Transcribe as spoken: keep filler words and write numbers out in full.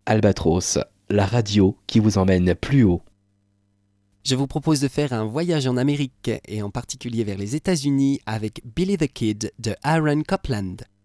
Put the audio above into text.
Albatros, la radio qui vous emmène plus haut. Je vous propose de faire un voyage en Amérique et en particulier vers les États-Unis avec Billy the Kid de Aaron Copland.